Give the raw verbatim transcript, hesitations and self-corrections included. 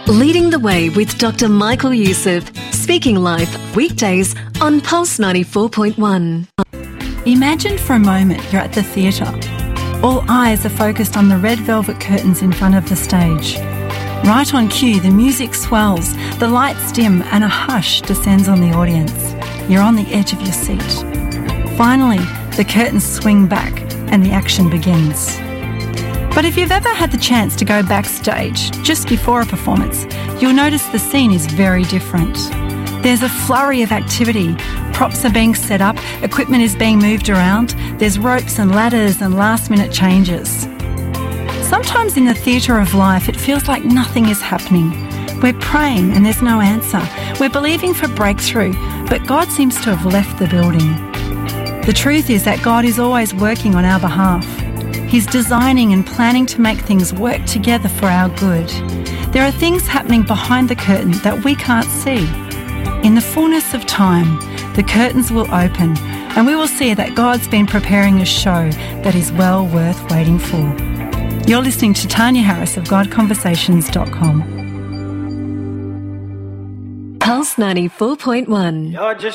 Leading the Way with Doctor Michael Youssef, speaking live weekdays on Pulse ninety-four point one. Imagine for a moment you're at the theatre. All eyes are focused on the red velvet curtains in front of the stage. Right on cue, the music swells, the lights dim, and a hush descends on the audience. You're on the edge of your seat. Finally, the curtains swing back and the action begins. But if you've ever had the chance to go backstage just before a performance, you'll notice the scene is very different. There's a flurry of activity. Props are being set up, equipment is being moved around, there's ropes and ladders and last-minute changes. Sometimes in the theatre of life, it feels like nothing is happening. We're praying and there's no answer. We're believing for breakthrough, but God seems to have left the building. The truth is that God is always working on our behalf. He's designing and planning to make things work together for our good. There are things happening behind the curtain that we can't see. In the fullness of time, the curtains will open and we will see that God's been preparing a show that is well worth waiting for. You're listening to Tanya Harris of God Conversations dot com. Pulse ninety-four point one. You're just